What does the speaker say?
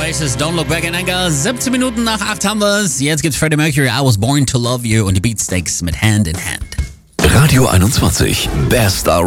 Oasis, Don't Look Back in Anger. 17 Minuten nach 8 haben wir es. Jetzt gibt's Freddie Mercury, I Was Born to Love You und die Beatsteaks mit Hand in Hand. Radio 21, Best